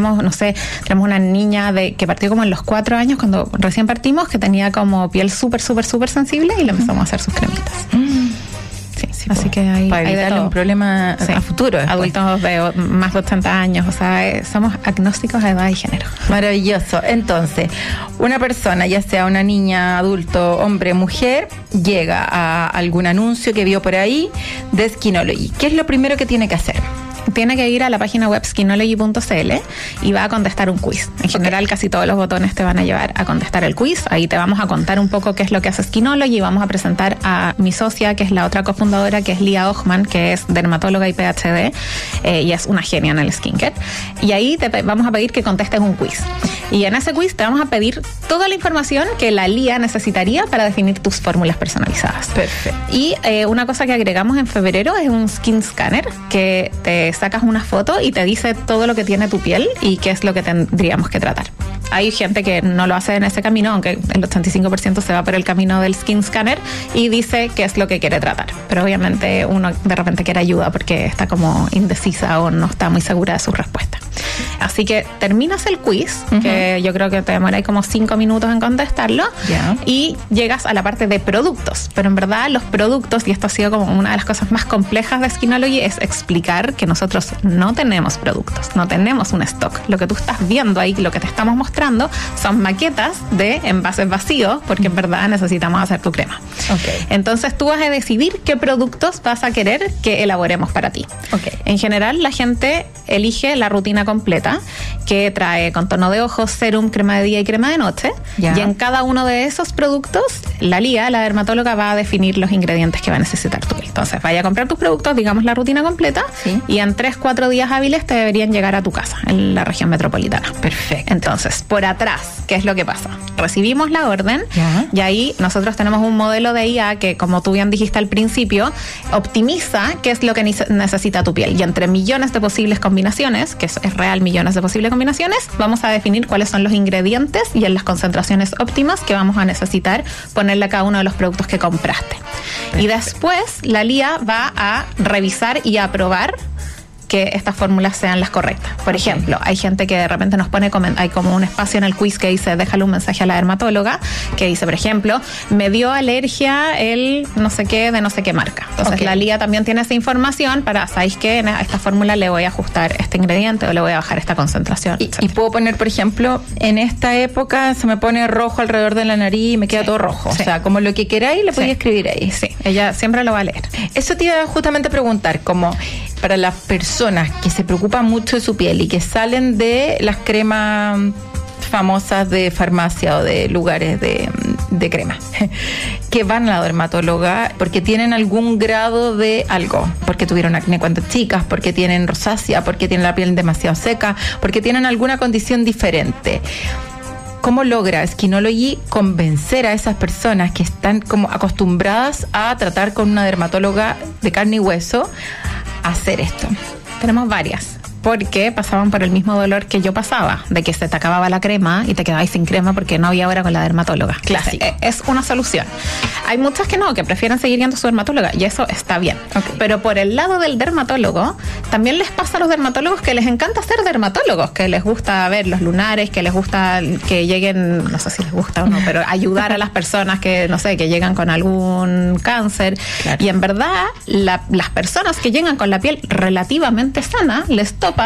tenemos, no sé, tenemos una niña que partió como en los 4 años, cuando recién partimos, que tenía como piel súper sensible y le empezamos a hacer sus cremitas. Sí, así que hay evitarle un problema a futuro. Adultos de más de 80 años, o sea, somos agnósticos a edad y género. Maravilloso. Entonces, una persona, ya sea una niña, adulto, hombre, mujer, llega a algún anuncio que vio por ahí de Skinology. ¿Qué es lo primero que tiene que hacer? Tiene que ir a la página web skinology.cl y va a contestar un quiz. En general, casi todos los botones te van a llevar a contestar el quiz. Ahí te vamos a contar un poco qué es lo que hace Skinology y vamos a presentar a mi socia, que es la otra cofundadora, que es Lía Ochman, que es dermatóloga y PhD, y es una genia en el skincare. Y ahí te vamos a pedir que contestes un quiz. Y en ese quiz te vamos a pedir toda la información que la Lía necesitaría para definir tus fórmulas personalizadas. Perfecto. Y una cosa que agregamos en febrero es un skin scanner, que te sacas una foto y te dice todo lo que tiene tu piel y qué es lo que tendríamos que tratar. Hay gente que no lo hace en ese camino, aunque el 85% se va por el camino del skin scanner y dice qué es lo que quiere tratar. Pero obviamente uno de repente quiere ayuda porque está como indecisa o no está muy segura de su respuesta. Así que terminas el quiz, que yo creo que te demora como 5 minutos en contestarlo, y llegas a la parte de productos. Pero en verdad los productos, y esto ha sido como una de las cosas más complejas de Skinology, es explicar que nosotros no tenemos productos, no tenemos un stock. Lo que tú estás viendo ahí, lo que te estamos mostrando, son maquetas de envases vacíos, porque en verdad necesitamos hacer tu crema. Entonces tú vas a decidir qué productos vas a querer que elaboremos para ti. En general, la gente elige la rutina completa, que trae contorno de ojos, serum, crema de día y crema de noche. Y en cada uno de esos productos, la Lía, la dermatóloga, va a definir los ingredientes que va a necesitar tu piel. Entonces, vaya a comprar tus productos, digamos la rutina completa, y en 3-4 días hábiles te deberían llegar a tu casa, en la región metropolitana. Perfecto. Entonces, por atrás, ¿qué es lo que pasa? Recibimos la orden y ahí nosotros tenemos un modelo de IA que, como tú bien dijiste al principio, optimiza qué es lo que necesita tu piel. Y entre millones de posibles combinaciones, que es real millones de posibles combinaciones, vamos a definir cuáles son los ingredientes y en las concentraciones óptimas que vamos a necesitar ponerle a cada uno de los productos que compraste. Y después la Lía va a revisar y a aprobar que estas fórmulas sean las correctas. Por ejemplo, hay gente que de repente nos pone, hay como un espacio en el quiz que dice, déjale un mensaje a la dermatóloga, que dice, por ejemplo, me dio alergia el no sé qué de no sé qué marca. Entonces la Lía también tiene esa información para, ¿sabéis qué? En esta fórmula le voy a ajustar este ingrediente o le voy a bajar esta concentración. Y puedo poner, por ejemplo, en esta época se me pone rojo alrededor de la nariz y me queda todo rojo. O sea, como lo que queráis le podéis escribir ahí. Sí, ella siempre lo va a leer. Eso te iba justamente a preguntar, como para las personas que se preocupan mucho de su piel y que salen de las cremas famosas de farmacia o de lugares de crema, que van a la dermatóloga porque tienen algún grado de algo, porque tuvieron acné cuando chicas, porque tienen rosácea, porque tienen la piel demasiado seca, porque tienen alguna condición diferente. ¿Cómo logra Skinology convencer a esas personas que están como acostumbradas a tratar con una dermatóloga de carne y hueso a hacer esto? Tenemos varias, porque pasaban por el mismo dolor que yo pasaba, de que se te acababa la crema y te quedabas sin crema porque no había hora con la dermatóloga. Clásico. Es una solución. Hay muchas que no, que prefieren seguir yendo a su dermatóloga, y eso está bien. Pero por el lado del dermatólogo, también les pasa a los dermatólogos que les encanta ser dermatólogos, que les gusta ver los lunares, que les gusta que lleguen, no sé si les gusta o no, pero ayudar a las personas que, no sé, que llegan con algún cáncer. Y en verdad, las personas que llegan con la piel relativamente sana, les topan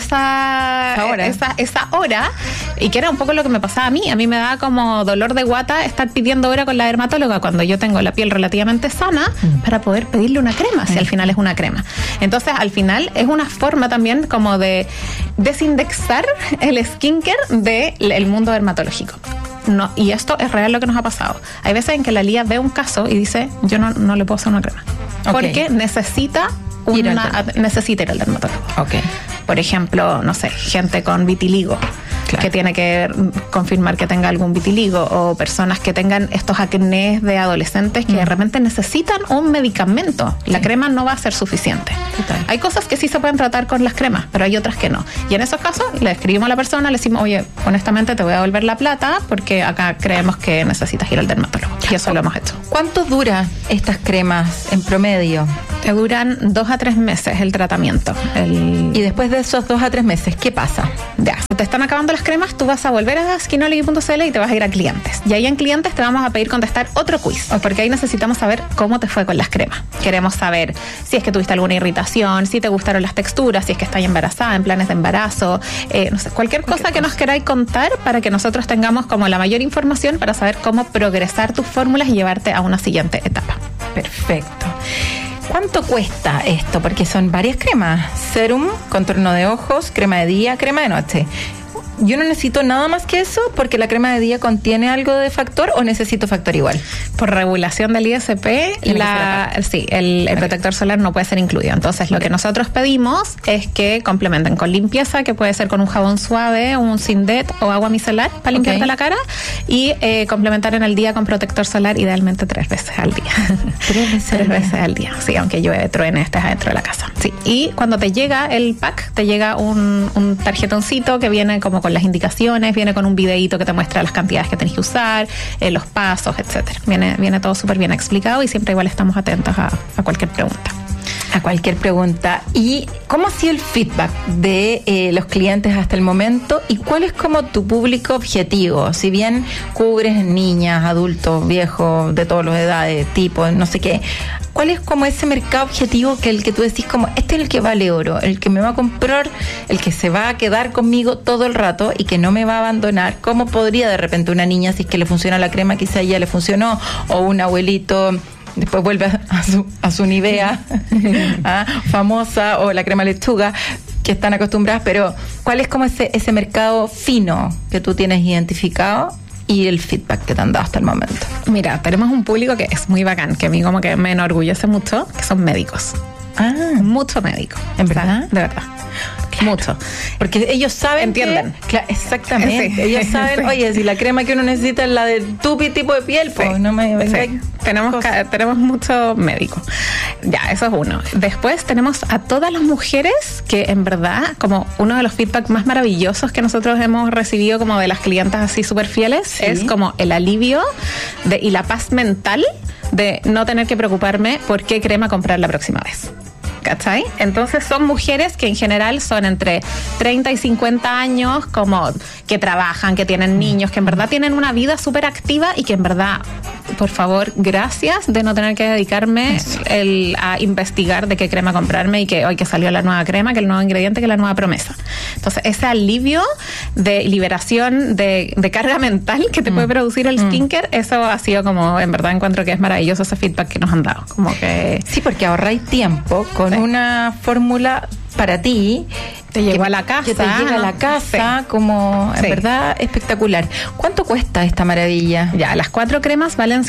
esa hora, y que era un poco lo que me pasaba a mí. A mí me daba como dolor de guata estar pidiendo hora con la dermatóloga cuando yo tengo la piel relativamente sana para poder pedirle una crema, si al final es una crema. Entonces, al final es una forma también como de desindexar el skincare del mundo dermatológico. No, y esto es real lo que nos ha pasado. Hay veces en que la Lía ve un caso y dice, yo no le puedo hacer una crema. Porque necesita ir al dermatólogo. Por ejemplo, no sé, gente con vitiligo, que tiene que confirmar que tenga algún vitiligo, o personas que tengan estos acnés de adolescentes que de repente necesitan un medicamento. La crema no va a ser suficiente. Hay cosas que sí se pueden tratar con las cremas, pero hay otras que no. Y en esos casos le escribimos a la persona, le decimos, oye, honestamente te voy a devolver la plata porque acá creemos que necesitas ir al dermatólogo. Y eso lo hemos hecho. ¿Cuánto dura estas cremas en promedio? Te duran 2 a 3 meses el tratamiento. Y después de esos 2 a 3 meses, ¿qué pasa? Ya, te están acabando las cremas, tú vas a volver a Skinology.cl y te vas a ir a clientes. Y ahí en clientes te vamos a pedir contestar otro quiz, porque ahí necesitamos saber cómo te fue con las cremas. Queremos saber si es que tuviste alguna irritación, si te gustaron las texturas, si es que estás embarazada, en planes de embarazo, no sé, cualquier cosa que nos queráis contar para que nosotros tengamos como la mayor información para saber cómo progresar tus fórmulas y llevarte a una siguiente etapa. Perfecto. ¿Cuánto cuesta esto? Porque son varias cremas. Serum, contorno de ojos, crema de día, crema de noche. ¿Yo no necesito nada más que eso porque la crema de día contiene algo de factor o necesito factor igual? Por regulación del ISP, el protector solar no puede ser incluido. Entonces, lo que nosotros pedimos es que complementen con limpieza, que puede ser con un jabón suave, un Sindet o agua micelar para limpiarte la cara, y complementar en el día con protector solar, idealmente 3 veces al día. 3 veces al día, sí, aunque llueve, truene, estés adentro de la casa. Sí. Y cuando te llega el pack, te llega un tarjetoncito que viene como con las indicaciones, viene con un videíto que te muestra las cantidades que tenés que usar, los pasos, etcétera. Viene todo súper bien explicado y siempre igual estamos atentos a cualquier pregunta. A cualquier pregunta. ¿Y cómo ha sido el feedback de los clientes hasta el momento? ¿Y cuál es como tu público objetivo? Si bien cubres niñas, adultos, viejos, de todas las edades, tipos, no sé qué, ¿cuál es como ese mercado objetivo que el que tú decís como, este es el que vale oro, el que me va a comprar, el que se va a quedar conmigo todo el rato y que no me va a abandonar? ¿Cómo podría de repente una niña, si es que le funciona la crema, quizá ya le funcionó, o un abuelito después vuelve a su Nivea famosa, o la crema lechuga, que están acostumbradas, pero ¿cuál es como ese mercado fino que tú tienes identificado y el feedback que te han dado hasta el momento? Mira, tenemos un público que es muy bacán, que a mí como que me enorgullece mucho, que son médicos. Mucho médico. ¿En verdad? De verdad. Claro. Mucho. Porque ellos saben. Entienden. Exactamente. Sí. Ellos saben, oye, si la crema que uno necesita es la de tu tipo de piel, pues no me venga. Sí. Tenemos muchos médicos. Ya, eso es uno. Después tenemos a todas las mujeres que en verdad, como uno de los feedback más maravillosos que nosotros hemos recibido como de las clientas así súper fieles, es como el alivio y la paz mental de no tener que preocuparme por qué crema comprar la próxima vez. ¿Cachai? Entonces son mujeres que en general son entre 30 y 50 años, como que trabajan, que tienen niños, que en verdad tienen una vida súper activa y que en verdad, por favor, gracias de no tener que dedicarme a investigar de qué crema comprarme y que hoy que salió la nueva crema, que el nuevo ingrediente, que la nueva promesa. Entonces ese alivio de liberación de carga mental que te puede producir el skincare, eso ha sido como, en verdad encuentro que es maravilloso ese feedback que nos han dado. Como que sí, porque ahorráis tiempo con una fórmula para ti. Te llegó a la casa. Que te llega a la casa, como en verdad espectacular. ¿Cuánto cuesta esta maravilla? Ya, las 4 cremas valen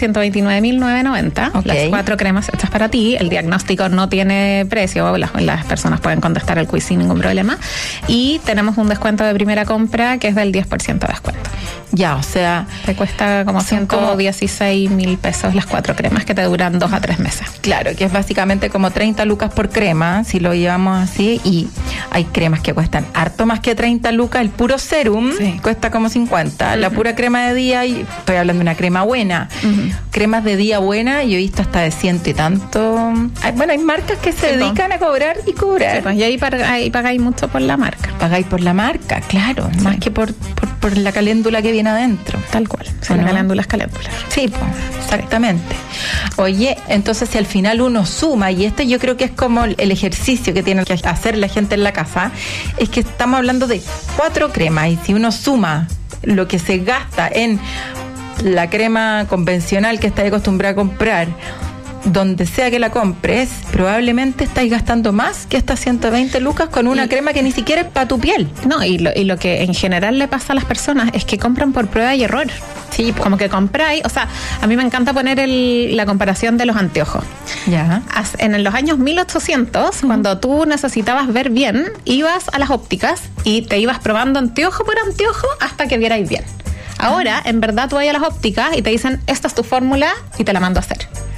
129.990. Las 4 cremas hechas para ti. El diagnóstico no tiene precio. Las personas pueden contestar el quiz sin ningún problema. Y tenemos un descuento de primera compra que es del 10% de descuento. Ya, o sea, te cuesta como 116.000 pesos las 4 cremas que te duran 2 a 3 meses. Claro, que es básicamente como 30 lucas por crema, si lo llevamos así, y hay cremas que cuestan harto más que 30 lucas. El puro serum cuesta como 50. La pura crema de día, y estoy hablando de una crema buena. Cremas de día buena, yo he visto hasta de 100 y tanto. Hay marcas que se dedican a cobrar y cobrar. Sí, pues, y ahí pagáis mucho por la marca. Pagáis por la marca, claro, más que por la caléndula que viene adentro. Tal cual. La caléndula es caléndula. Sí, pues, exactamente. Oye, entonces si al final uno suma, y este yo creo que es como el ejercicio que tiene que hacer la gente en la casa, es que estamos hablando de 4 cremas, y si uno suma lo que se gasta en la crema convencional que estáis acostumbrado a comprar, donde sea que la compres, probablemente estáis gastando más que estas 120 lucas con una crema que ni siquiera es para tu piel. No, y lo que en general le pasa a las personas es que compran por prueba y error. Sí, como que compráis, o sea, a mí me encanta poner la comparación de los anteojos. Ya. En los años 1800, cuando tú necesitabas ver bien, ibas a las ópticas y te ibas probando anteojo por anteojo hasta que vierais bien. Ahora, en verdad, tú vas a las ópticas y te dicen, esta es tu fórmula y te la mando a hacer.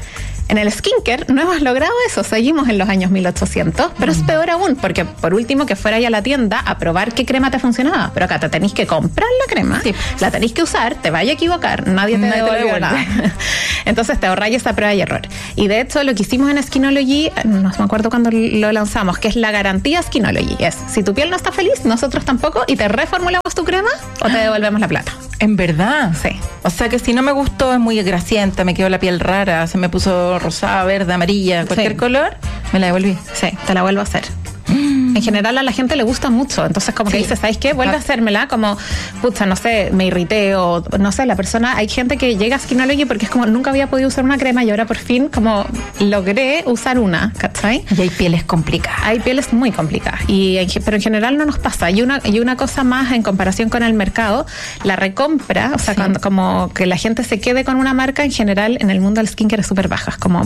En el skincare no hemos logrado eso, seguimos en los años 1800, pero es peor aún, porque por último que fuera ya a la tienda a probar qué crema te funcionaba, pero acá te tenéis que comprar la crema, la tenéis que usar, te vaya a equivocar, nadie te devuelve nada. Entonces te ahorráis esa prueba y error. Y de hecho lo que hicimos en Skinology, no me acuerdo cuándo lo lanzamos, que es la garantía Skinology, es si tu piel no está feliz, nosotros tampoco, y te reformulamos tu crema o te devolvemos la plata. ¿En verdad? Sí. O sea que si no me gustó, es muy grasienta, me quedó la piel rara, se me puso rosada, verde, amarilla, cualquier color, me la devolví. Sí, te la vuelvo a hacer. En general a la gente le gusta mucho, entonces como que dice, ¿sabes qué? Vuelve a hacérmela, como, pucha, no sé, me irrité o no sé, la persona, hay gente que llega a Skinology porque es como, nunca había podido usar una crema y ahora por fin como logré usar una, ¿cachai? Y hay pieles complicadas. Hay pieles muy complicadas, pero en general no nos pasa. Y una cosa más en comparación con el mercado, la recompra, o sea, como que la gente se quede con una marca, en general en el mundo del skincare es súper baja, es como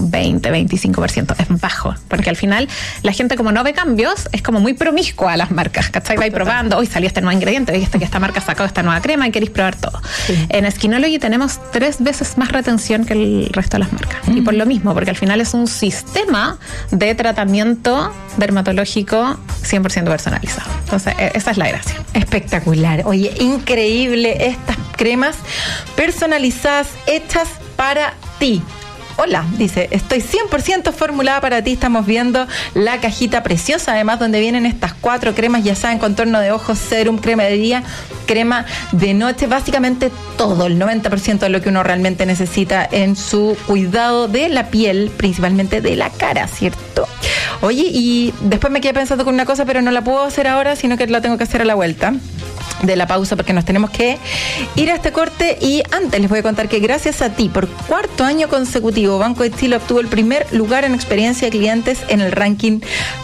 20-25%, es bajo, porque al final la gente como no ve cambios, es como muy promiscua a las marcas, ¿cachai? Va probando, hoy salió este nuevo ingrediente, viste que esta marca sacó esta nueva crema y queréis probar todo. Sí. En Skinology tenemos 3 veces más retención que el resto de las marcas. Y por lo mismo, porque al final es un sistema de tratamiento dermatológico 100% personalizado. Entonces, esa es la gracia. Espectacular. Oye, increíble estas cremas personalizadas hechas para ti. Hola, dice, estoy 100% formulada para ti. Estamos viendo la cajita preciosa, además, donde vienen estas 4 cremas, ya saben, contorno de ojos, serum, crema de día, crema de noche, básicamente todo, el 90% de lo que uno realmente necesita en su cuidado de la piel, principalmente de la cara, ¿cierto? Oye, y después me quedé pensando con una cosa, pero no la puedo hacer ahora, sino que la tengo que hacer a la vuelta de la pausa, porque nos tenemos que ir a este corte. Y antes les voy a contar que gracias a ti, por 4º año consecutivo, Banco de Chile obtuvo el primer lugar en experiencia de clientes en el ranking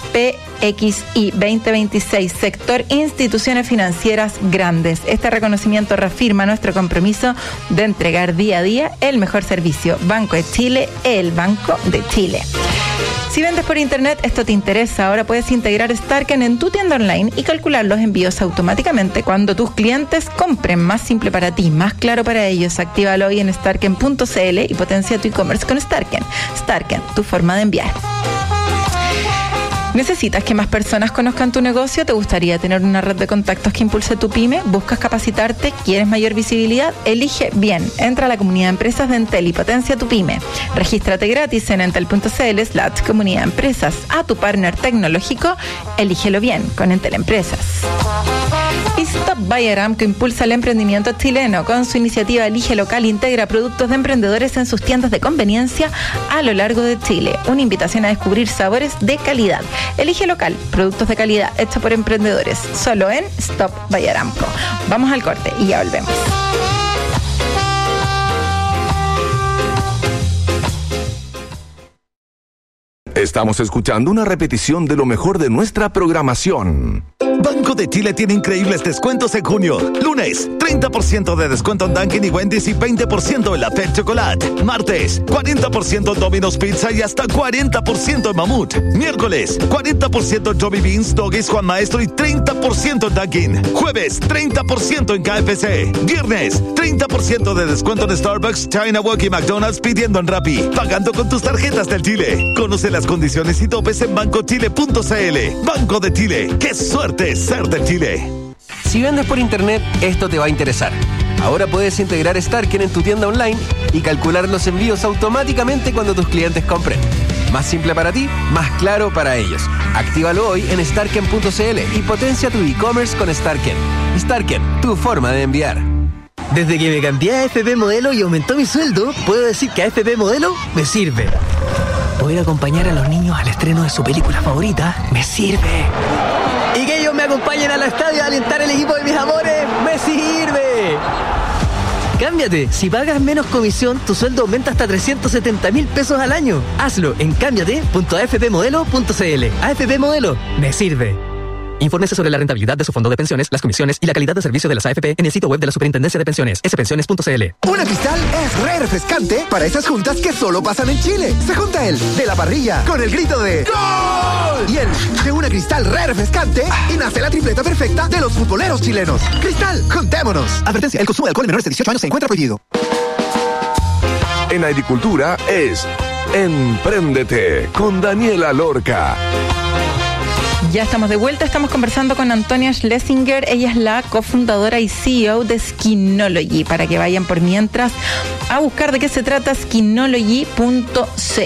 PXI 2026, sector instituciones financieras grandes. Este reconocimiento reafirma nuestro compromiso de entregar día a día el mejor servicio. Banco de Chile, el Banco de Chile. Si vendes por internet, esto te interesa. Ahora puedes integrar Starken en tu tienda online y calcular los envíos automáticamente cuando tus clientes compren. Más simple para ti, más claro para ellos. Actívalo hoy en starken.cl y potencia tu e-commerce con Starken. Starken, tu forma de enviar. ¿Necesitas que más personas conozcan tu negocio? ¿Te gustaría tener una red de contactos que impulse tu pyme? ¿Buscas capacitarte? ¿Quieres mayor visibilidad? Elige bien. Entra a la comunidad de empresas de Entel y potencia tu pyme. Regístrate gratis en entel.cl/comunidad de empresas. A tu partner tecnológico, elígelo bien con Entel Empresas. Y Stop by Aramco impulsa el emprendimiento chileno. Con su iniciativa Elige Local, integra productos de emprendedores en sus tiendas de conveniencia a lo largo de Chile. Una invitación a descubrir sabores de calidad. Elige Local, productos de calidad hechos por emprendedores. Solo en Stop by Aramco. Vamos al corte y ya volvemos. Estamos escuchando una repetición de lo mejor de nuestra programación. Banco de Chile tiene increíbles descuentos en junio. Lunes, 30% de descuento en Dunkin' y Wendy's y 20% en la Fed Chocolate. Martes, 40% en Domino's Pizza y hasta 40% en Mamut. Miércoles, 40% en Johnny Beans, Doggies, Juan Maestro y 30% en Dunkin'. Jueves, 30% en KFC. Viernes, 30% de descuento en Starbucks, China Walk y McDonald's pidiendo en Rappi. Pagando con tus tarjetas del Chile. Conoce las condiciones y topes en bancochile.cl. Banco de Chile. ¡Qué suerte ser de Chile! Si vendes por internet, esto te va a interesar. Ahora puedes integrar Starken en tu tienda online y calcular los envíos automáticamente cuando tus clientes compren. Más simple para ti, más claro para ellos. Actívalo hoy en starken.cl y potencia tu e-commerce con Starken. Starken, tu forma de enviar. Desde que me cambié a AFP Modelo y aumentó mi sueldo, puedo decir que AFP Modelo me sirve. Poder acompañar a los niños al estreno de su película favorita me sirve. Y que ellos me acompañen al estadio a alentar el equipo de mis amores me sirve. Cámbiate. Si pagas menos comisión, tu sueldo aumenta hasta 370.000 pesos al año. Hazlo en cámbiate.afpmodelo.cl. AFP Modelo me sirve. Infórmese sobre la rentabilidad de su fondo de pensiones, las comisiones y la calidad de servicio de las AFP en el sitio web de la Superintendencia de Pensiones, spensiones.cl. Una Cristal es re refrescante para esas juntas que solo pasan en Chile. Se junta el de la parrilla con el grito de ¡Gol! Y el de una Cristal re refrescante y nace la tripleta perfecta de los futboleros chilenos. Cristal, juntémonos. Advertencia, el consumo de alcohol en menores de 18 años se encuentra prohibido. En agricultura es Empréndete con Daniela Lorca. Ya estamos de vuelta, estamos conversando con Antonia Schlesinger, ella es la cofundadora y CEO de Skinology, para que vayan por mientras a buscar de qué se trata skinology.cl.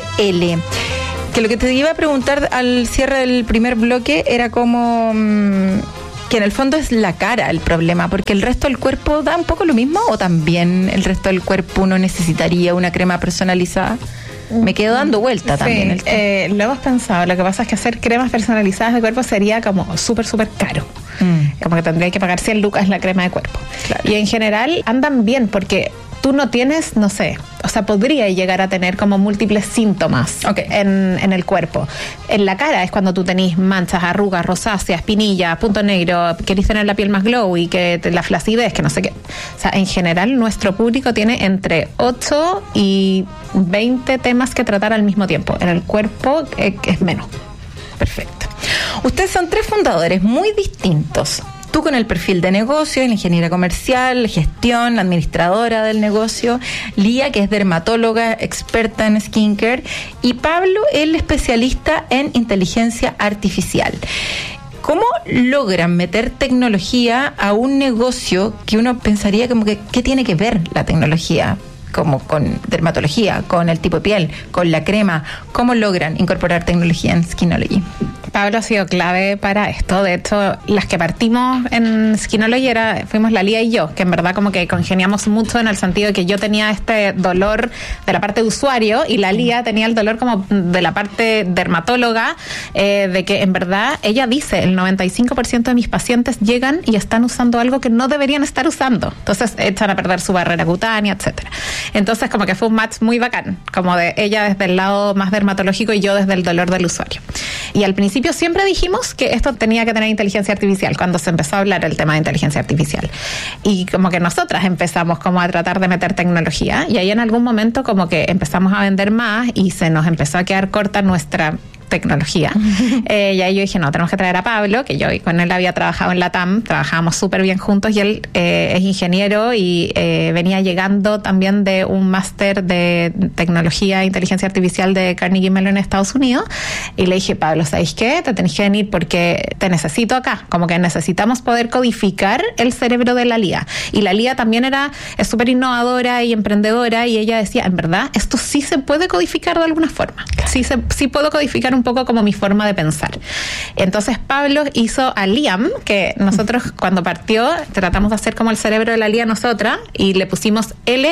Que lo que te iba a preguntar al cierre del primer bloque era como que en el fondo es la cara el problema, porque el resto del cuerpo da un poco lo mismo, o también el resto del cuerpo uno necesitaría una crema personalizada. Me quedo dando vuelta también. Lo hemos pensado. Lo que pasa es que hacer cremas personalizadas de cuerpo sería como súper caro. Como que tendría que pagar 100 lucas la crema de cuerpo. Claro. Y en general andan bien porque tú no tienes, no sé, o sea, podría llegar a tener como múltiples síntomas en el cuerpo. En la cara es cuando tú tenés manchas, arrugas, rosáceas, espinillas, punto negro, querés tener la piel más glowy, que la flacidez, que no sé qué. O sea, en general nuestro público tiene entre 8 y 20 temas que tratar al mismo tiempo. En el cuerpo es menos. Perfecto. Ustedes son 3 fundadores muy distintos. Tú con el perfil de negocio, la ingeniera comercial, gestión, la administradora del negocio, Lía, que es dermatóloga, experta en skincare, y Pablo, el especialista en inteligencia artificial. ¿Cómo logran meter tecnología a un negocio que uno pensaría como que qué tiene que ver la tecnología? Como con dermatología, con el tipo de piel, con la crema. ¿Cómo logran incorporar tecnología en Skinology? Pablo ha sido clave para esto. De hecho, las que partimos en Skinology fuimos la Lía y yo, que en verdad como que congeniamos mucho en el sentido de que yo tenía este dolor de la parte de usuario y la Lía tenía el dolor como de la parte dermatóloga, de que en verdad ella dice, el 95% de mis pacientes llegan y están usando algo que no deberían estar usando. Entonces echan a perder su barrera cutánea, etcétera. Entonces como que fue un match muy bacán, como de ella desde el lado más dermatológico y yo desde el dolor del usuario. Y al principio siempre dijimos que esto tenía que tener inteligencia artificial cuando se empezó a hablar el tema de inteligencia artificial. Y como que nosotras empezamos como a tratar de meter tecnología y ahí en algún momento como que empezamos a vender más y se nos empezó a quedar corta nuestra tecnología. Y ahí yo dije, no, tenemos que traer a Pablo, que yo con él había trabajado en la TAM, trabajábamos súper bien juntos y él es ingeniero y venía llegando también de un máster de tecnología e inteligencia artificial de Carnegie Mellon en Estados Unidos y le dije, Pablo, ¿sabéis qué? Te tenés que venir porque te necesito acá, como que necesitamos poder codificar el cerebro de la Lía. Y la Lía también es súper innovadora y emprendedora y ella decía, en verdad, esto sí se puede codificar de alguna forma. Sí puedo codificar un poco como mi forma de pensar. Entonces Pablo hizo a Liam, que nosotros cuando partió tratamos de hacer como el cerebro de la Lía nosotras y le pusimos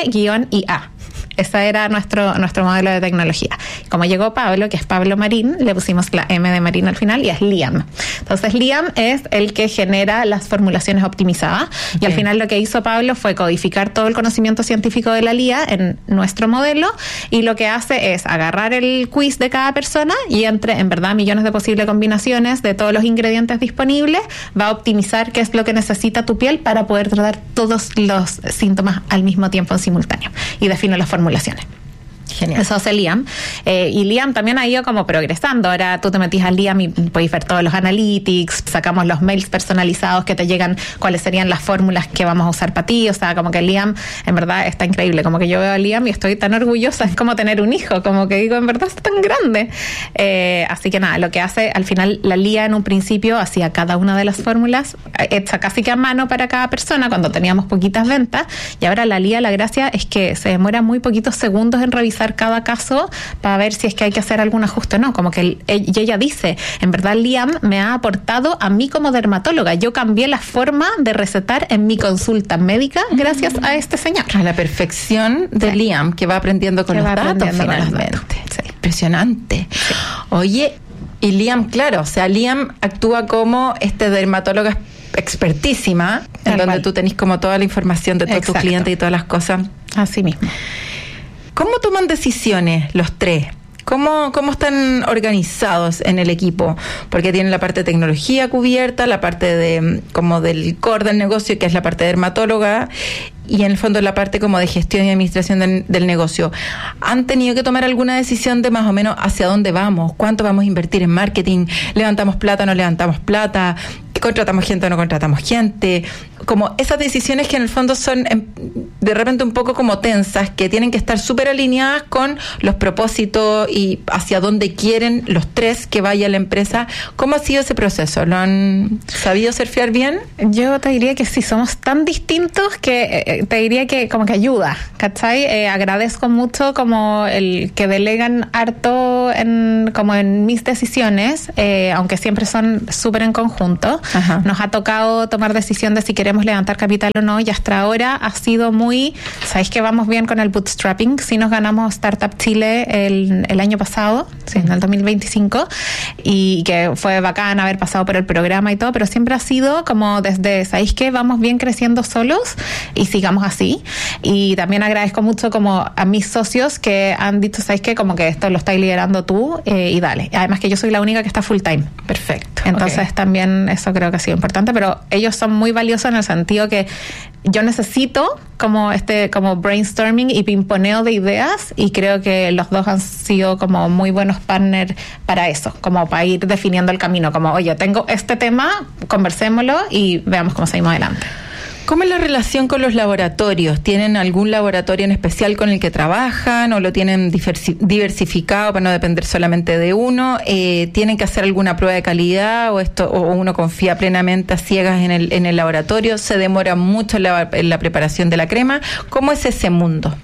L-IA. Ese era nuestro modelo de tecnología. Como llegó Pablo, que es Pablo Marín, le pusimos la M de Marín al final y es Liam. Entonces Liam es el que genera las formulaciones optimizadas y al final lo que hizo Pablo fue codificar todo el conocimiento científico de la Lía en nuestro modelo y lo que hace es agarrar el quiz de cada persona y entre en verdad millones de posibles combinaciones de todos los ingredientes disponibles va a optimizar qué es lo que necesita tu piel para poder tratar todos los síntomas al mismo tiempo en simultáneo y define las formulaciones. Genial. Eso hace Liam. Y Liam también ha ido como progresando. Ahora tú te metís al Liam y podéis ver todos los analytics, sacamos los mails personalizados que te llegan, cuáles serían las fórmulas que vamos a usar para ti. O sea, como que Liam en verdad está increíble. Como que yo veo a Liam y estoy tan orgullosa. Es como tener un hijo. Como que digo, en verdad es tan grande. Así que nada, lo que hace al final la Lía en un principio hacía cada una de las fórmulas hecha casi que a mano para cada persona cuando teníamos poquitas ventas. Y ahora la Lía, la gracia es que se demora muy poquitos segundos en revisar cada caso para ver si es que hay que hacer algún ajuste o no. Como que ella dice, en verdad Liam me ha aportado a mí como dermatóloga. Yo cambié la forma de recetar en mi consulta médica gracias a este señor. A la perfección de Liam, que va aprendiendo con los datos finalmente. Sí. Impresionante. Sí. Oye, y Liam, claro, o sea, Liam actúa como dermatóloga expertísima, en donde tú tenés como toda la información de todos tus clientes y todas las cosas. Así mismo. ¿Cómo toman decisiones los 3? ¿Cómo están organizados en el equipo? Porque tienen la parte de tecnología cubierta, la parte de como del core del negocio, que es la parte de dermatóloga, y en el fondo la parte como de gestión y administración del negocio. ¿Han tenido que tomar alguna decisión de más o menos hacia dónde vamos? ¿Cuánto vamos a invertir en marketing? ¿Levantamos plata o no levantamos plata? ¿Contratamos gente o no contratamos gente? Como esas decisiones que en el fondo son de repente un poco como tensas, que tienen que estar súper alineadas con los propósitos y hacia dónde quieren los tres que vaya la empresa. ¿Cómo ha sido ese proceso? ¿Lo han sabido surfear bien? Yo te diría que sí, somos tan distintos que te diría que como que ayuda, ¿cachai? Agradezco mucho como el que delegan harto como en mis decisiones, aunque siempre son súper en conjunto. Ajá. Nos ha tocado tomar decisión de si queremos levantar capital o no, y hasta ahora ha sido muy, ¿sabéis que vamos bien con el bootstrapping? Sí, nos ganamos Startup Chile el año pasado, sí, en el 2025, y que fue bacán haber pasado por el programa y todo, pero siempre ha sido como desde, ¿sabéis que vamos bien creciendo solos y sigamos así? Y también agradezco mucho como a mis socios que han dicho, ¿sabéis qué? Como que esto lo estáis liderando tú, y dale. Además que yo soy la única que está full time. Perfecto. Entonces también eso creo que ha sido importante, pero ellos son muy valiosos en el sentido que yo necesito como brainstorming y pimponeo de ideas, y creo que los dos han sido como muy buenos partners para eso, como para ir definiendo el camino, como oye, tengo este tema, conversémoslo y veamos cómo seguimos adelante. ¿Cómo es la relación con los laboratorios? ¿Tienen algún laboratorio en especial con el que trabajan o lo tienen diversificado para no depender solamente de uno? ¿Tienen que hacer alguna prueba de calidad o uno confía plenamente a ciegas en el laboratorio? ¿Se demora mucho en la preparación de la crema? ¿Cómo es ese mundo?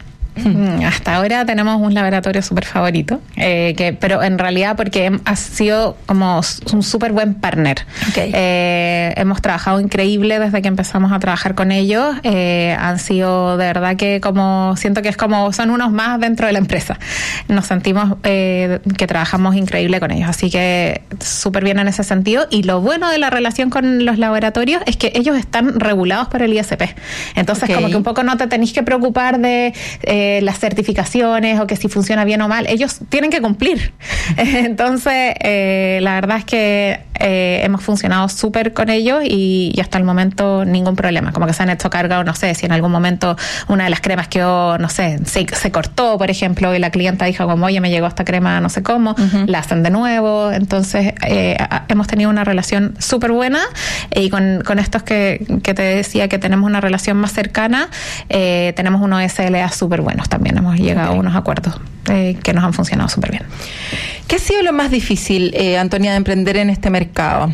Hasta ahora tenemos un laboratorio súper favorito, pero en realidad porque ha sido como un súper buen partner. Okay. Hemos trabajado increíble desde que empezamos a trabajar con ellos. Han sido de verdad que como siento que es como son unos más dentro de la empresa. Nos sentimos que trabajamos increíble con ellos, así que súper bien en ese sentido. Y lo bueno de la relación con los laboratorios es que ellos están regulados por el ISP. Entonces como que un poco no te tenéis que preocupar de las certificaciones o que si funciona bien o mal, ellos tienen que cumplir. Entonces la verdad es que hemos funcionado súper con ellos y hasta el momento ningún problema, como que se han hecho cargo, no sé, si en algún momento una de las cremas quedó, no sé, se cortó, por ejemplo, y la clienta dijo como, oye, me llegó esta crema no sé cómo, la hacen de nuevo. Entonces hemos tenido una relación súper buena, y con estos que te decía que tenemos una relación más cercana, tenemos unos SLA súper buenos también, hemos llegado a unos acuerdos que nos han funcionado súper bien. ¿Qué ha sido lo más difícil, Antonia, de emprender en este mercado?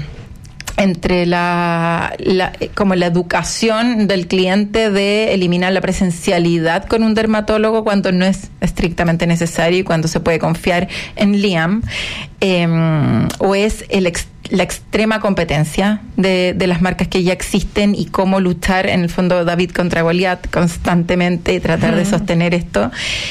Entre como la educación del cliente de eliminar la presencialidad con un dermatólogo cuando no es estrictamente necesario y cuando se puede confiar en Liam, o es la extrema competencia de las marcas que ya existen y cómo luchar en el fondo David contra Goliat constantemente y tratar de sostener esto.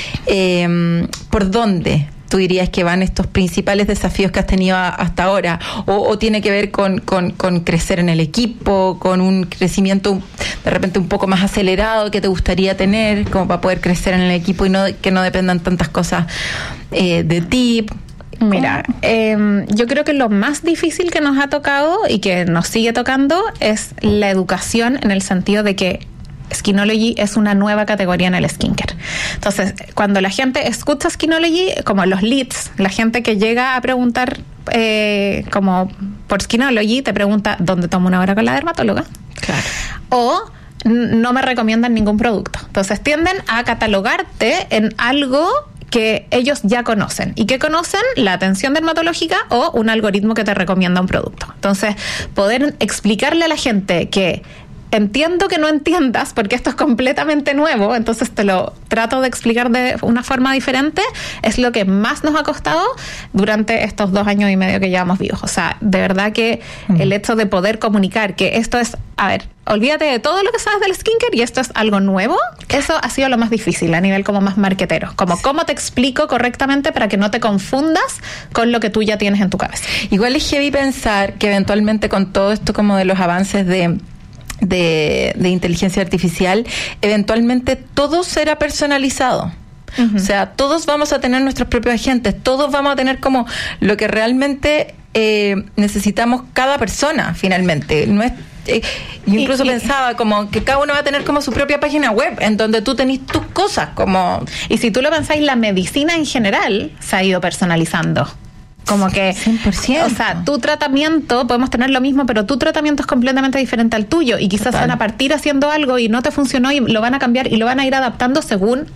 ¿Por dónde tú dirías que van estos principales desafíos que has tenido hasta ahora? ¿O tiene que ver con crecer en el equipo, con un crecimiento de repente un poco más acelerado que te gustaría tener como para poder crecer en el equipo y que no dependan tantas cosas de ti? Mira, yo creo que lo más difícil que nos ha tocado y que nos sigue tocando es la educación, en el sentido de que Skinology es una nueva categoría en el skincare. Entonces, cuando la gente escucha Skinology, como los leads, la gente que llega a preguntar como por Skinology, te pregunta ¿dónde tomo una hora con la dermatóloga? Claro. O no me recomiendan ningún producto. Entonces tienden a catalogarte en algo que ellos ya conocen. ¿Y qué conocen? La atención dermatológica o un algoritmo que te recomienda un producto. Entonces, poder explicarle a la gente que entiendo que no entiendas porque esto es completamente nuevo, entonces te lo trato de explicar de una forma diferente, es lo que más nos ha costado durante estos 2 años y medio que llevamos vivos. O sea, de verdad que el hecho de poder comunicar que esto es, a ver, olvídate de todo lo que sabes del skincare y esto es algo nuevo, eso ha sido lo más difícil a nivel como más marketero, como cómo te explico correctamente para que no te confundas con lo que tú ya tienes en tu cabeza. Igual es heavy pensar que eventualmente con todo esto como de los avances de inteligencia artificial, eventualmente todo será personalizado. O sea, todos vamos a tener nuestros propios agentes, todos vamos a tener como lo que realmente necesitamos cada persona, finalmente. No es, yo incluso pensaba como que cada uno va a tener como su propia página web en donde tú tenés tus cosas como... Y si tú lo pensáis, la medicina en general se ha ido personalizando. Como que 100%. O sea, tu tratamiento, podemos tener lo mismo, pero tu tratamiento es completamente diferente al tuyo y quizás van a partir haciendo algo y no te funcionó y lo van a cambiar y lo van a ir adaptando según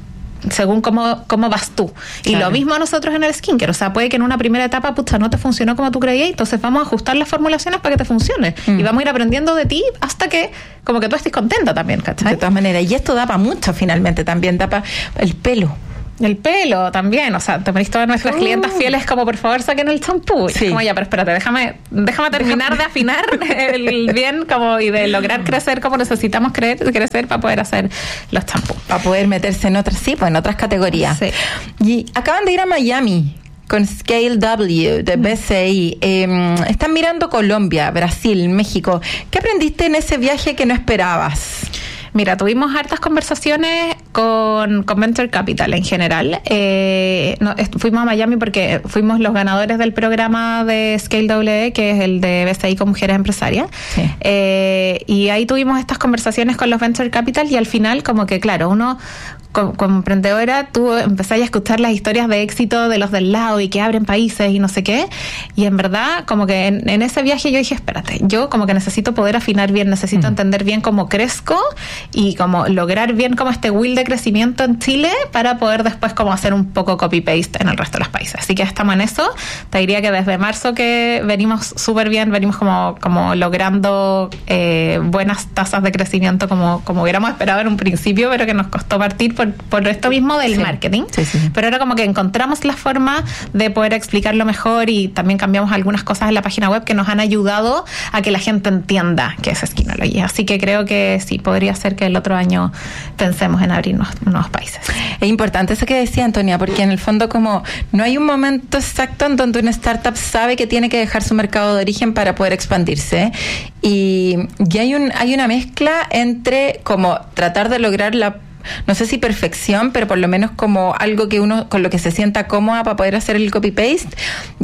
cómo vas tú. Y lo mismo a nosotros en el skincare. O sea, puede que en una primera etapa, no te funcionó como tú creías, entonces vamos a ajustar las formulaciones para que te funcione. Y vamos a ir aprendiendo de ti hasta que como que tú estés contenta también, ¿cachai? De todas maneras. Y esto da para mucho finalmente también, da para el pelo. El pelo también, o sea, te ponís todas nuestras clientas fieles como por favor saquen el champú. Sí. Como ya, pero espérate, déjame terminar de afinar el bien como y de lograr crecer como necesitamos crecer para poder hacer los champús. Para poder meterse en otras, en otras categorías. Sí. Y acaban de ir a Miami con Scale W de BCI. Están mirando Colombia, Brasil, México. ¿Qué aprendiste en ese viaje que no esperabas? Mira, tuvimos hartas conversaciones con Venture Capital en general. Fuimos a Miami porque fuimos los ganadores del programa de Scale W, que es el de BCI con mujeres empresarias. Sí. Y ahí tuvimos estas conversaciones con los Venture Capital y al final como que, claro, uno como emprendedora, tú empezás a escuchar las historias de éxito de los del lado y que abren países y no sé qué, y en verdad como que en ese viaje yo dije, espérate, yo como que necesito poder afinar bien, necesito entender bien cómo crezco y como lograr bien como este wheel de crecimiento en Chile para poder después como hacer un poco copy-paste en el resto de los países. Así que estamos en eso. Te diría que desde marzo que venimos súper bien, venimos como logrando buenas tasas de crecimiento como hubiéramos esperado en un principio, pero que nos costó partir por esto mismo del marketing. Sí. Pero ahora como que encontramos la forma de poder explicarlo mejor y también cambiamos algunas cosas en la página web que nos han ayudado a que la gente entienda qué es Skinology. Así que creo que sí, podría ser que el otro año pensemos en abrir nuevos países. Es importante eso que decía Antonia, porque en el fondo como no hay un momento exacto en donde una startup sabe que tiene que dejar su mercado de origen para poder expandirse y hay una mezcla entre como tratar de lograr no sé si perfección, pero por lo menos como algo que uno con lo que se sienta cómoda para poder hacer el copy-paste. Y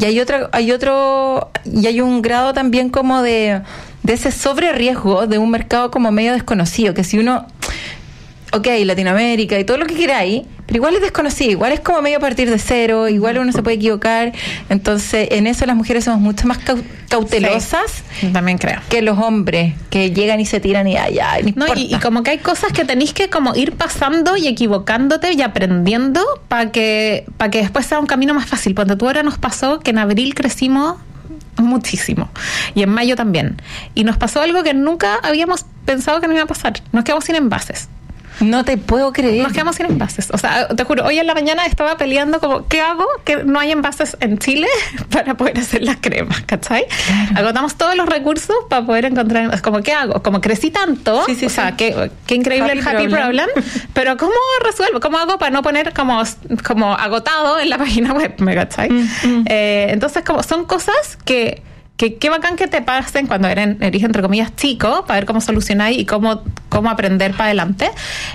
hay un grado también como de ese sobre riesgo de un mercado como medio desconocido, que si uno, Latinoamérica y todo lo que queráis, pero igual es desconocido, igual es como medio partir de cero, igual uno se puede equivocar. Entonces, en eso las mujeres somos mucho más cautelosas. Sí, también creo. Que los hombres, que llegan y se tiran y ya, no importa. Y como que hay cosas que tenéis que como ir pasando y equivocándote y aprendiendo para que después sea un camino más fácil. Cuando tú ahora nos pasó que en abril crecimos muchísimo y en mayo también. Y nos pasó algo que nunca habíamos pensado que nos iba a pasar. Nos quedamos sin envases. No te puedo creer. Nos quedamos sin envases. O sea, te juro, hoy en la mañana estaba peleando como, ¿qué hago? Que no hay envases en Chile para poder hacer las cremas, ¿cachai? Claro. Agotamos todos los recursos para poder encontrar, como, ¿qué hago? Como crecí tanto, o sea, qué increíble el happy problem, pero ¿cómo resuelvo? ¿Cómo hago para no poner como agotado en la página web, ¿cachai? Entonces, como son cosas que qué bacán que te pasen cuando eres entre comillas chico, para ver cómo solucionáis y cómo aprender para adelante,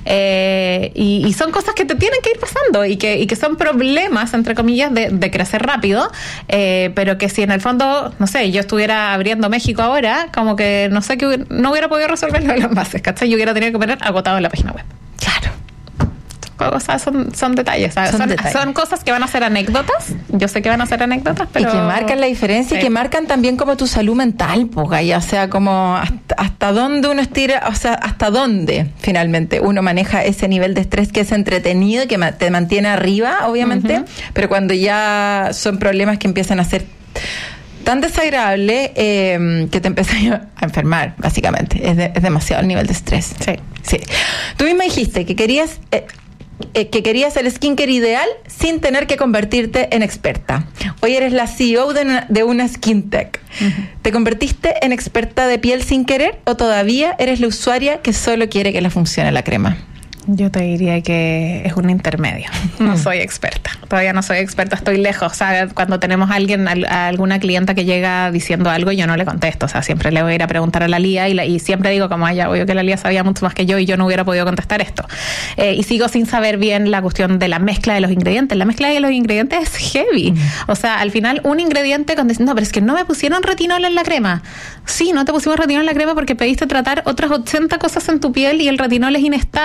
y son cosas que te tienen que ir pasando y que son problemas entre comillas de crecer rápido, pero que si en el fondo, no sé, yo estuviera abriendo México ahora, como que no sé, que no hubiera podido resolver lo de los envases, ¿cachai? Yo hubiera tenido que poner agotado en la página web. Claro. Cosas son detalles, ¿sabes? Son cosas que van a ser anécdotas. Yo sé que van a ser anécdotas, pero... Y que marcan la diferencia y que marcan también como tu salud mental, ya o sea, como hasta dónde uno estira, o sea, hasta dónde finalmente uno maneja ese nivel de estrés que es entretenido y que te mantiene arriba, obviamente, pero cuando ya son problemas que empiezan a ser tan desagradable que te empiezas a enfermar, básicamente. Es demasiado el nivel de estrés. Sí. Tú misma dijiste que querías el skincare ideal sin tener que convertirte en experta. Hoy eres la CEO de una skintech. ¿Te convertiste en experta de piel sin querer o todavía eres la usuaria que solo quiere que le funcione la crema? Yo te diría que es un intermedio. No soy experta. Todavía no soy experta, estoy lejos. O sea, cuando tenemos a alguna clienta que llega diciendo algo, yo no le contesto. O sea, siempre le voy a ir a preguntar a la Lía y siempre digo como, obvio que la Lía sabía mucho más que yo y yo no hubiera podido contestar esto. Y sigo sin saber bien la cuestión de la mezcla de los ingredientes. La mezcla de los ingredientes es heavy. O sea, al final un ingrediente cuando dicen, no, pero es que no me pusieron retinol en la crema. Sí, no te pusimos retinol en la crema porque pediste tratar otras 80 cosas en tu piel y el retinol es inestable y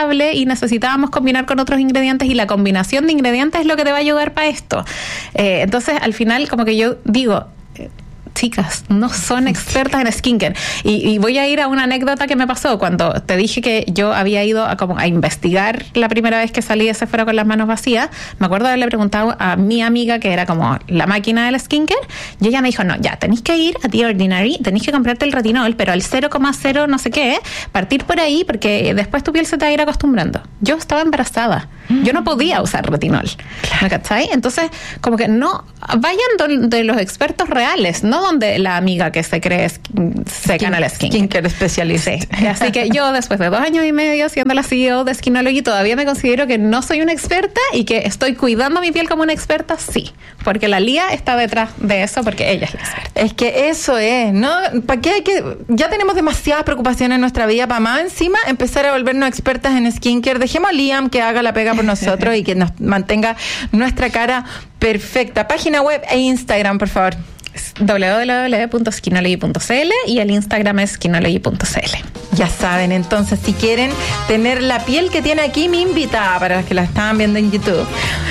y necesitábamos combinar con otros ingredientes, y la combinación de ingredientes es lo que te va a ayudar para esto. Entonces, al final, como que yo digo, chicas, no son expertas en skincare. Y voy a ir a una anécdota que me pasó cuando te dije que yo había ido a investigar la primera vez que salí de Sephora con las manos vacías. Me acuerdo de haberle preguntado a mi amiga, que era como la máquina del skincare, y ella me dijo, no, ya, tenéis que ir a The Ordinary, tenéis que comprarte el retinol, pero al 0,0 no sé qué, partir por ahí, porque después tu piel se te va a ir acostumbrando. Yo estaba embarazada. Yo no podía usar retinol. ¿Me cachai? Entonces, como que no vayan de los expertos reales, no donde la amiga que se cree seca en el skincare especialista. Sí. Así que yo, después de 2 años y medio siendo la CEO de Skinology, todavía me considero que no soy una experta y que estoy cuidando mi piel como una experta, sí. Porque la Lía está detrás de eso, porque ella es la experta. Es que eso es, ¿no? ¿Para qué hay que...? Ya tenemos demasiadas preocupaciones en nuestra vida para más encima empezar a volvernos expertas en skincare. Dejemos a Liam que haga la pega por nosotros y que nos mantenga nuestra cara perfecta. Página web e Instagram, por favor. www.skinology.cl y el Instagram es skinology.cl. Ya saben, entonces, si quieren tener la piel que tiene aquí mi invitada, para las que la estaban viendo en YouTube,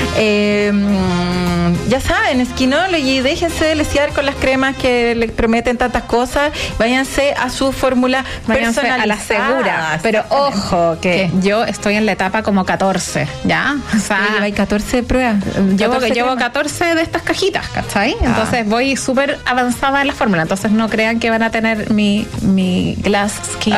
ya saben, Skinology, déjense de lesear con las cremas que les prometen tantas cosas, váyanse a su fórmula personalizada, a la segura. Pero ojo, que yo estoy en la etapa como 14, ¿ya? O sea, hay 14 pruebas. Llevo 14 de estas cajitas, ¿cachai? Entonces voy súper avanzada en la fórmula, entonces no crean que van a tener mi glass skin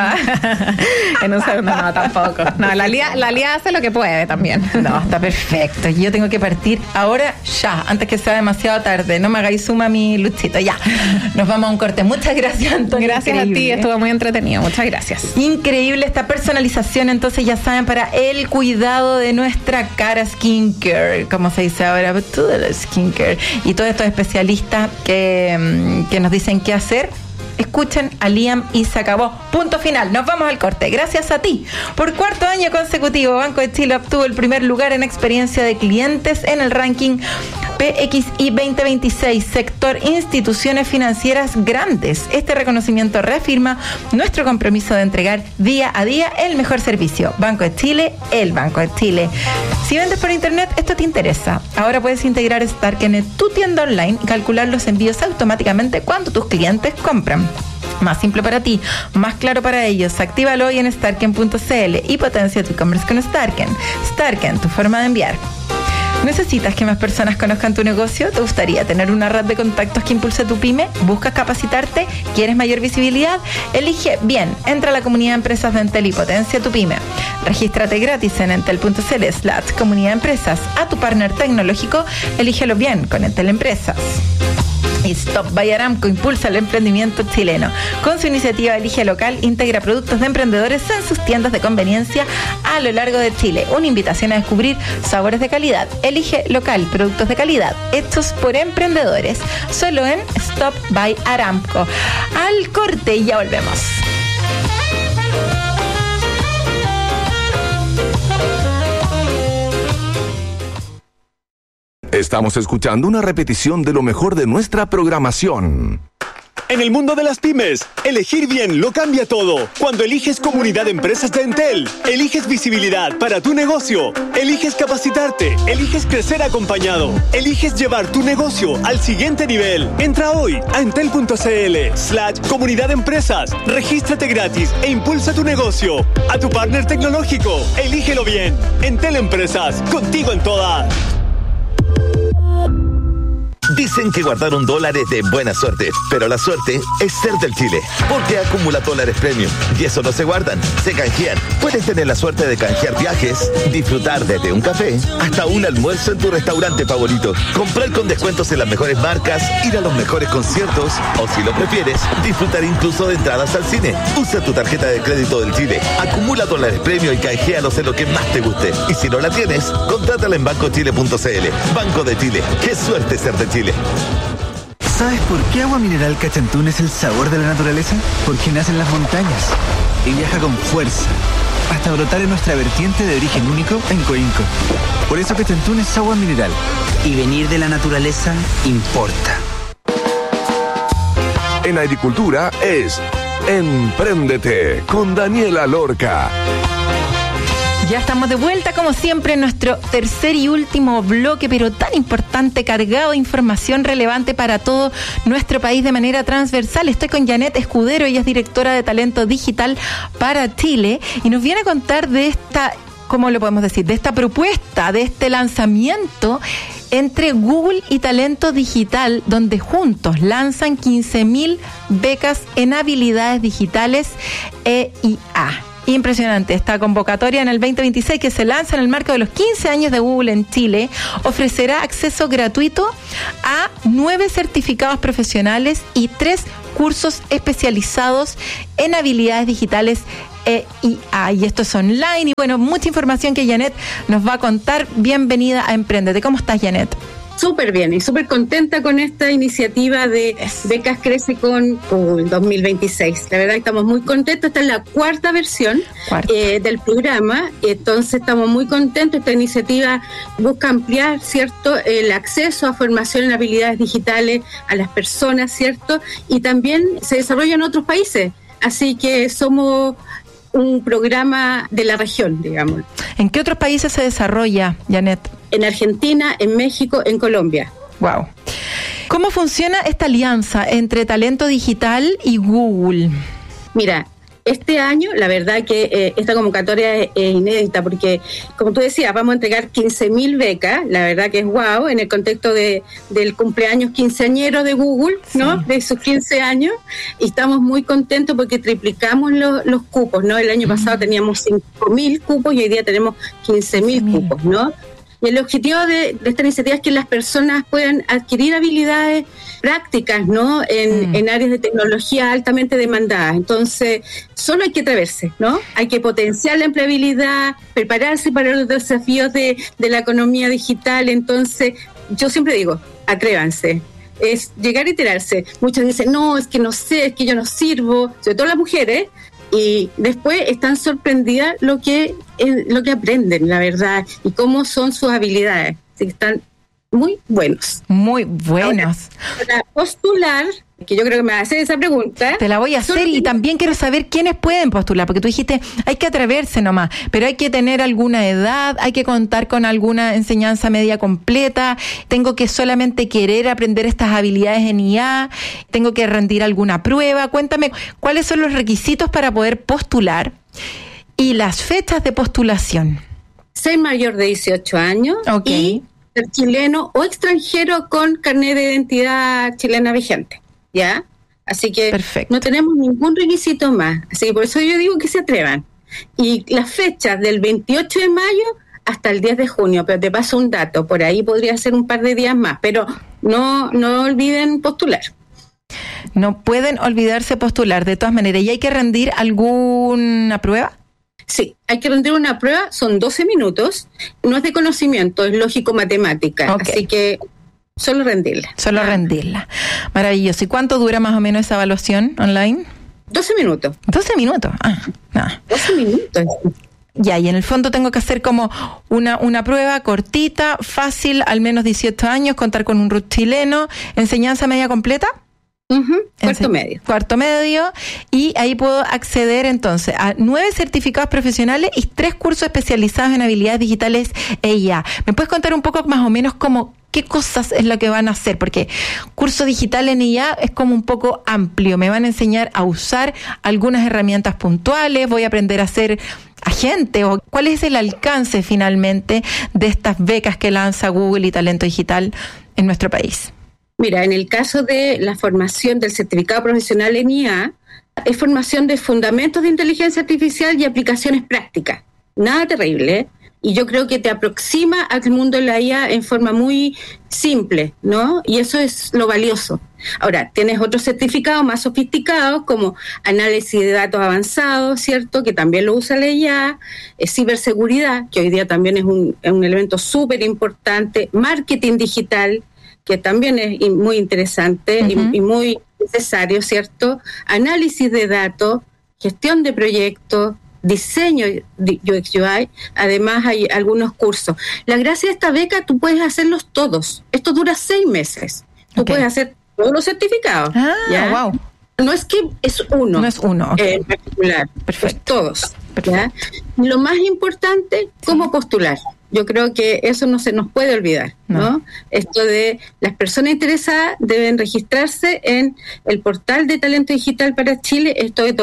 en un segundo. No, tampoco. No, la Lía hace lo que puede también. No, está perfecto. Yo tengo que partir ahora ya, antes que sea demasiado tarde. No me hagáis suma mi Luchito. Ya, nos vamos a un corte. Muchas gracias, Antonio. Gracias increíble. a ti, estuvo muy entretenido. Muchas gracias. Increíble esta personalización, entonces ya saben, para el cuidado de nuestra cara, skincare, como se dice ahora, todo el skincare, y todos estos especialistas que nos dicen qué hacer. Escuchen a Liam y se acabó. Punto final. Nos vamos al corte. Gracias a ti. Por 4º año consecutivo, Banco de Chile obtuvo el primer lugar en experiencia de clientes en el ranking PXI 2026, sector instituciones financieras grandes. Este reconocimiento reafirma nuestro compromiso de entregar día a día el mejor servicio. Banco de Chile, el Banco de Chile. Si vendes por internet, esto te interesa. Ahora puedes integrar Starken en tu tienda online y calcular los envíos automáticamente cuando tus clientes compran. Más simple para ti, más claro para ellos. Actívalo hoy en starken.cl y potencia tu e-commerce con Starken. Starken, tu forma de enviar. ¿Necesitas que más personas conozcan tu negocio? ¿Te gustaría tener una red de contactos que impulse tu pyme? ¿Buscas capacitarte? ¿Quieres mayor visibilidad? Elige bien. Entra a la comunidad de empresas de Entel y potencia tu pyme. Regístrate gratis en entel.cl/comunidad de empresas. A tu partner tecnológico, elígelo bien con Entel Empresas. Y Stop by Aramco impulsa el emprendimiento chileno. Con su iniciativa Elige Local, integra productos de emprendedores en sus tiendas de conveniencia a lo largo de Chile. Una invitación a descubrir sabores de calidad. Elige Local, productos de calidad hechos por emprendedores. Solo en Stop by Aramco. Al corte y ya volvemos. Estamos escuchando una repetición de lo mejor de nuestra programación. En el mundo de las pymes, elegir bien lo cambia todo. Cuando eliges Comunidad de Empresas de Entel, eliges visibilidad para tu negocio, eliges capacitarte, eliges crecer acompañado, eliges llevar tu negocio al siguiente nivel. Entra hoy a entel.cl/comunidad de empresas, regístrate gratis e impulsa tu negocio. A tu partner tecnológico, elígelo bien. Entel Empresas, contigo en todas. Dicen que guardaron dólares de buena suerte, pero la suerte es ser del Chile, porque acumula dólares premium y eso no se guardan, se canjean. Puedes tener la suerte de canjear viajes, disfrutar desde un café hasta un almuerzo en tu restaurante favorito, comprar con descuentos en las mejores marcas, ir a los mejores conciertos o, si lo prefieres, disfrutar incluso de entradas al cine. Usa tu tarjeta de crédito del Chile, acumula dólares premium y canjealos en lo que más te guste. Y si no la tienes, contrátala en bancochile.cl. Banco de Chile, qué suerte ser de Chile. ¿Sabes por qué Agua Mineral Cachantún es el sabor de la naturaleza? Porque nace en las montañas y viaja con fuerza hasta brotar en nuestra vertiente de origen único en Coinco. Por eso Cachantún es agua mineral. Y venir de la naturaleza importa. En agricultura es Empréndete con Daniela Lorca. Ya estamos de vuelta, como siempre, en nuestro tercer y último bloque, pero tan importante, cargado de información relevante para todo nuestro país de manera transversal. Estoy con Janet Escudero, ella es directora de talento digital para Chile, y nos viene a contar de esta, ¿cómo lo podemos decir?, de esta propuesta, de este lanzamiento entre Google y Talento Digital, donde juntos lanzan 15.000 becas en habilidades digitales e IA. Impresionante esta convocatoria en el 2026, que se lanza en el marco de los 15 años de Google en Chile. Ofrecerá acceso gratuito a 9 certificados profesionales y 3 cursos especializados en habilidades digitales e IA. Y esto es online y bueno, mucha información que Janet nos va a contar. Bienvenida a Emprendete. ¿Cómo estás, Janet? Súper bien y súper contenta con esta iniciativa de Becas Crece con Google 2026. La verdad que estamos muy contentos. Esta es la cuarta versión del programa, entonces estamos muy contentos. Esta iniciativa busca ampliar, ¿cierto?, el acceso a formación en habilidades digitales a las personas, ¿cierto? Y también se desarrolla en otros países, así que somos un programa de la región, digamos. ¿En qué otros países se desarrolla, Janet? En Argentina, en México, en Colombia. Wow. ¿Cómo funciona esta alianza entre Talento Digital y Google? Mira, este año, la verdad que esta convocatoria es inédita porque, como tú decías, vamos a entregar 15.000 becas, la verdad que es wow, en el contexto del cumpleaños quinceañero de Google, ¿no? Sí. De sus 15 años, y estamos muy contentos porque triplicamos los cupos, ¿no? El año pasado teníamos 5.000 cupos y hoy día tenemos 15.000 cupos, ¿no? Y el objetivo de esta iniciativa es que las personas puedan adquirir habilidades prácticas, ¿no? En áreas de tecnología altamente demandadas. Entonces, solo hay que atreverse, ¿no? Hay que potenciar la empleabilidad, prepararse para los desafíos de la economía digital. Entonces, yo siempre digo, atrévanse. Es llegar y tirarse. Muchos dicen, no, es que no sé, es que yo no sirvo, sobre todo las mujeres. Y después están sorprendidas lo que aprenden, la verdad, y cómo son sus habilidades. Así que están muy buenos. Muy buenos. Ahora, para postular, que yo creo que me va a hacer esa pregunta. Te la voy a hacer y también quiero saber quiénes pueden postular, porque tú dijiste, hay que atreverse nomás, pero hay que tener alguna edad, hay que contar con alguna enseñanza media completa, tengo que solamente querer aprender estas habilidades en IA, tengo que rendir alguna prueba. Cuéntame, ¿cuáles son los requisitos para poder postular y las fechas de postulación? Ser mayor de 18 años y ser chileno o extranjero con carnet de identidad chilena vigente. ¿Ya? Así que perfecto. No tenemos ningún requisito más. Así que por eso yo digo que se atrevan. Y las fechas del 28 de mayo hasta el 10 de junio, pero te paso un dato, por ahí podría ser un par de días más, pero no olviden postular. No pueden olvidarse postular, de todas maneras. ¿Y hay que rendir alguna prueba? Sí, hay que rendir una prueba, son 12 minutos, no es de conocimiento, es lógico-matemática, okay. Así que solo rendirla. Solo rendirla. Maravilloso. ¿Y cuánto dura más o menos esa evaluación online? 12 minutos. 12 minutos. Nada. 12 minutos. Ya, y en el fondo tengo que hacer como una prueba cortita, fácil, al menos 18 años, contar con un RUT chileno, enseñanza media completa. Cuarto medio, y ahí puedo acceder entonces a 9 certificados profesionales y 3 cursos especializados en habilidades digitales e IA. ¿Me puedes contar un poco más o menos cómo qué cosas es lo que van a hacer? Porque curso digital en IA es como un poco amplio. Me van a enseñar a usar algunas herramientas puntuales, voy a aprender a ser agente, o cuál es el alcance finalmente de estas becas que lanza Google y Talento Digital en nuestro país. Mira, en el caso de la formación del certificado profesional en IA, es formación de fundamentos de inteligencia artificial y aplicaciones prácticas. Nada terrible, ¿eh? Y yo creo que te aproxima al mundo de la IA en forma muy simple, ¿no? Y eso es lo valioso. Ahora, tienes otros certificados más sofisticados como análisis de datos avanzados, ¿cierto? Que también lo usa la IA, ciberseguridad, que hoy día también es un elemento súper importante, marketing digital, que también es muy interesante y muy necesario, ¿cierto? Análisis de datos, gestión de proyectos, diseño de UX UI, además hay algunos cursos. La gracia de esta beca, tú puedes hacerlos todos. Esto dura 6 meses. Tú puedes hacer todos los certificados. ¿Ya? Wow. No es que es uno. No es uno. En particular. Perfecto. Todos. ¿ya? Lo más importante, cómo postular. Yo creo que eso no se nos puede olvidar, ¿no? Esto de las personas interesadas deben registrarse en el portal de Talento Digital para Chile. Esto es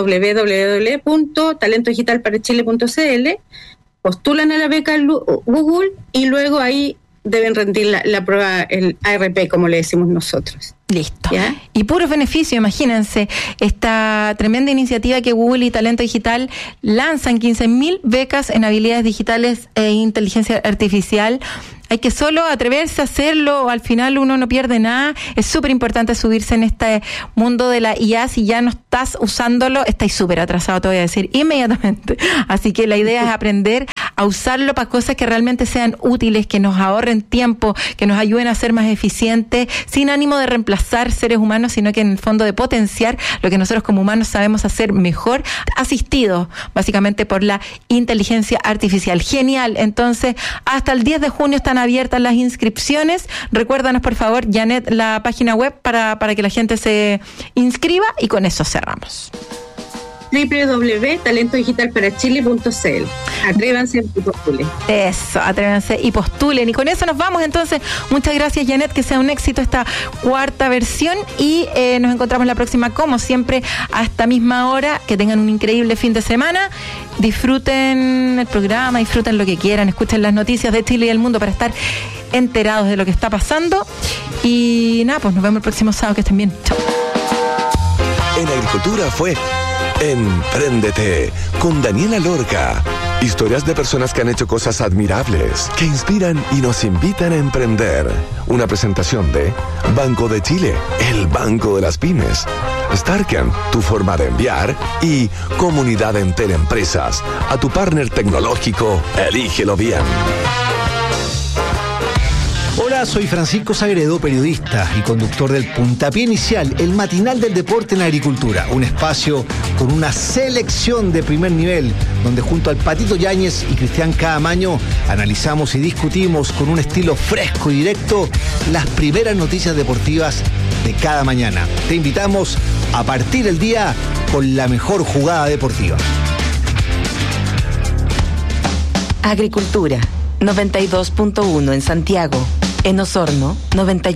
www.talentodigitalparachile.cl. Postulan a la beca Google y luego ahí deben rendir la prueba, el ARP, como le decimos nosotros. Listo. ¿Ya? Y puros beneficios, imagínense, esta tremenda iniciativa que Google y Talento Digital lanzan, 15.000 becas en habilidades digitales e inteligencia artificial. Hay que solo atreverse a hacerlo, al final uno no pierde nada. Es súper importante subirse en este mundo de la IA. Si ya no estás usándolo, estáis súper atrasado, te voy a decir inmediatamente. Así que la idea es aprender a usarlo para cosas que realmente sean útiles, que nos ahorren tiempo, que nos ayuden a ser más eficientes, sin ánimo de reemplazar seres humanos, sino que en el fondo de potenciar lo que nosotros como humanos sabemos hacer mejor, asistidos básicamente por la inteligencia artificial. Genial. Entonces, hasta el 10 de junio están abiertas las inscripciones. Recuérdanos, por favor, Janet, la página web para que la gente se inscriba, y con eso cerramos. www.talentodigitalparachile.cl. Atrévanse y postulen. Eso, atrévanse y postulen. Y con eso nos vamos entonces. Muchas gracias, Janet, que sea un éxito esta cuarta versión, y nos encontramos la próxima, como siempre, a esta misma hora. Que tengan un increíble fin de semana. Disfruten el programa, disfruten lo que quieran, escuchen las noticias de Chile y el mundo para estar enterados de lo que está pasando. Y nada, pues nos vemos el próximo sábado. Que estén bien. Chao. En Agricultura fue Empréndete con Daniela Lorca. Historias de personas que han hecho cosas admirables, que inspiran y nos invitan a emprender. Una presentación de Banco de Chile, el banco de las pymes. Starken, tu forma de enviar. Y Comunidad Entel Empresas. A tu partner tecnológico, elígelo bien. Hola, soy Francisco Sagredo, periodista y conductor del Puntapié Inicial, el matinal del deporte en la agricultura. Un espacio con una selección de primer nivel, donde junto al Patito Yáñez y Cristian Caamaño analizamos y discutimos con un estilo fresco y directo las primeras noticias deportivas de cada mañana. Te invitamos a partir el día con la mejor jugada deportiva. Agricultura, 92.1 en Santiago. En Osorno, 91.